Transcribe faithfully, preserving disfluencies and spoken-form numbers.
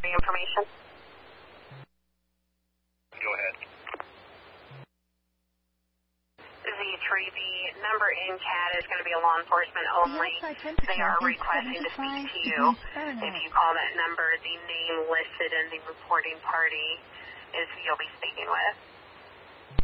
The information. Go ahead. Z three, the number in C A D is going to be a law enforcement only. They are requesting to speak to you. If you call that number, the name listed in the reporting party is who you'll be speaking with.